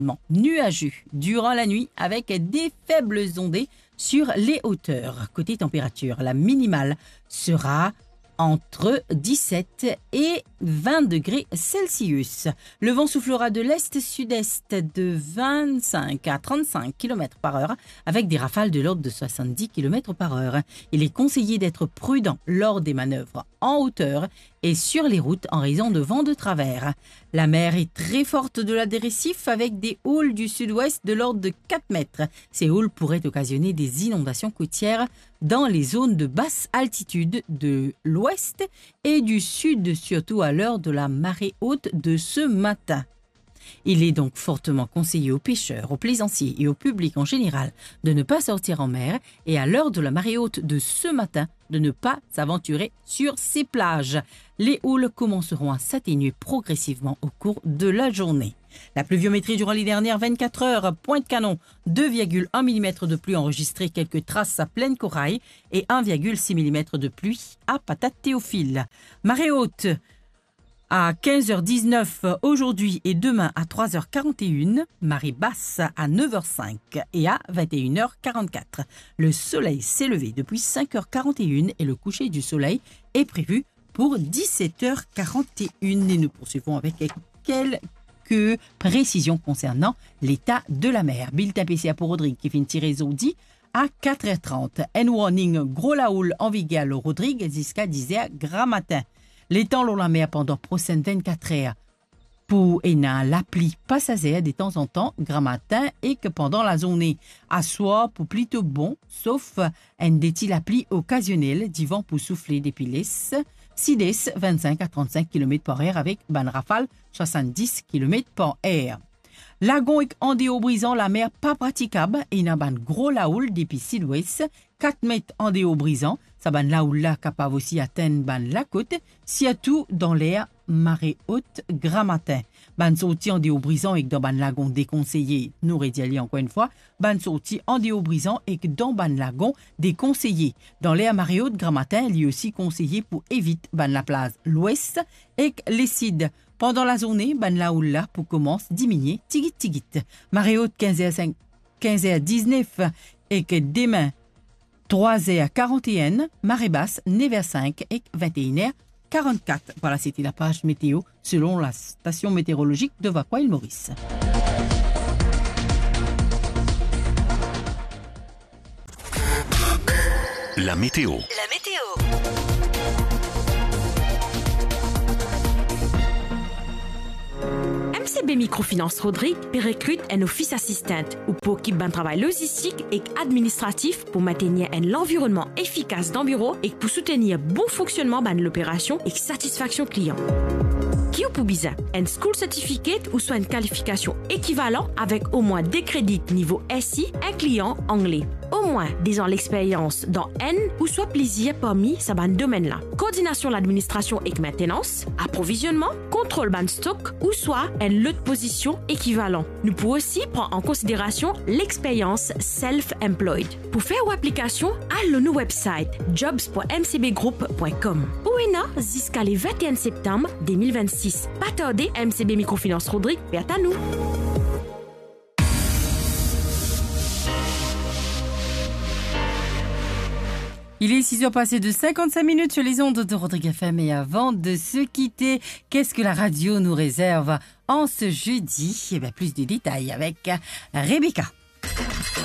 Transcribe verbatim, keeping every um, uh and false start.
nuageux durant la nuit avec des faibles ondées sur les hauteurs. Côté température, la minimale sera entre dix-sept et vingt degrés Celsius. Le vent soufflera de l'est-sud-est de vingt-cinq à trente-cinq kilomètres par heure avec des rafales de l'ordre de soixante-dix kilomètres par heure. Il est conseillé d'être prudent lors des manœuvres en hauteur et sur les routes en raison de vents de travers. La mer est très forte de la des récifs avec des houles du sud-ouest de l'ordre de quatre mètres. Ces houles pourraient occasionner des inondations côtières dans les zones de basse altitude de l'ouest et du sud, surtout à l'heure de la marée haute de ce matin. Il est donc fortement conseillé aux pêcheurs, aux plaisanciers et au public en général de ne pas sortir en mer et à l'heure de la marée haute de ce matin, de ne pas s'aventurer sur ces plages. Les houles commenceront à s'atténuer progressivement au cours de la journée. La pluviométrie durant les dernières vingt-quatre heures, Pointe-Canon, deux virgule un millimètres de pluie enregistrée, quelques traces à Plaine Corail et un virgule six millimètres de pluie à Patate-Théophile. Marée haute à quinze heures dix-neuf aujourd'hui et demain à trois heures quarante et une, marée basse à neuf heures cinq et à vingt et une heures quarante-quatre. Le soleil s'est levé depuis cinq heures quarante et une et le coucher du soleil est prévu pour dix-sept heures quarante et une. Et nous poursuivons avec quelques précisions concernant l'état de la mer. Bill T P C A pour Rodrigue qui finit tirer Zodi à quatre heures trente. N-warning gros la houle en Vigal Rodrigue jusqu'à dix heures grand matin. Les temps l'ont la mer pendant prochaines vingt-quatre heures. Pour ena la pluie passagère de temps en temps, grand matin et que pendant la journée. À soir pour plutôt bon, sauf un déti la pluie occasionnelle du vent pour souffler depuis l'est. Sud-est, vingt-cinq à trente-cinq kilomètres par heure avec ban rafale soixante-dix kilomètres par heure. Lagon et en brisant la mer pas praticable et n'a ban gros la houle depuis sud-ouest, quatre mètres en déo brisant, ça ban la houle là capable aussi atteindre ban la côte, surtout dans l'air marée haute grand matin. Ban sorti en déo brisant et que dans ban lagon déconseillé, nous rédiali encore une fois, ban sorti en déo brisant et que dans ban lagon déconseillé. Dans l'air marée haute grand matin, il est aussi conseillé pour éviter ban la plage l'ouest et que les cides. Pendant la journée, ban la houle là pour commencer diminuer tigit tigit. Marée haute quinze heures dix-neuf et que demain trois heures quarante et un, marée basse neuf heures cinq et vingt et une heures quarante-quatre. Voilà, c'était la page météo selon la station météorologique de Vacois-Île-Maurice. La météo. La météo. M C B Microfinance Rodrigue recrute un office assistant ou pour qui un travail logistique et administratif pour maintenir un environnement efficace dans le bureau et pour soutenir bon fonctionnement de l'opération et satisfaction client. Qui ou pour bizarre, un school certificate ou soit une qualification équivalente avec au moins des crédits niveau S I, un client anglais. Au moins dix ans l'expérience dans N ou soit plaisir parmi ce domaine-là. Coordination de l'administration et maintenance, approvisionnement, contrôle ban stock ou soit une autre position équivalent. Nous pouvons aussi prendre en considération l'expérience self-employed. Pour faire une application, allez au website jobs point m c b group point com. Ou jusqu'à le vingt et un septembre deux mille vingt-six. Pas tarder, M C B Microfinance Rodrigue, perd à nous. Il est six heures passées de cinquante-cinq minutes sur les ondes de Rodrigue F M et avant de se quitter, qu'est-ce que la radio nous réserve en ce jeudi? Eh bien, plus de détails avec Rebecca.